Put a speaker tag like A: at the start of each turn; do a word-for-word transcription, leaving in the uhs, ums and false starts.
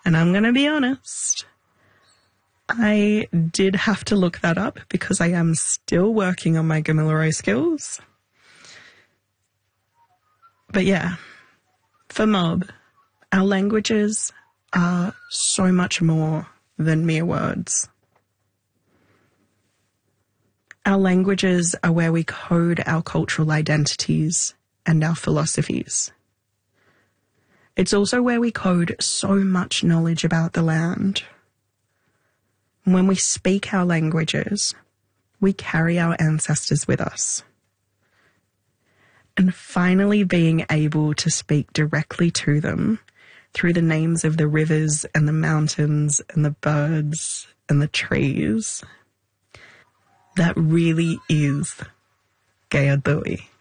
A: And I'm going to be honest, I did have to look that up because I am still working on my Gamilaroi skills. But yeah, for Mob, our languages are so much more than mere words. Our languages are where we code our cultural identities and our philosophies. It's also where we code so much knowledge about the land. When we speak our languages, we carry our ancestors with us. And finally being able to speak directly to them through the names of the rivers and the mountains and the birds and the trees, that really is Gayadui.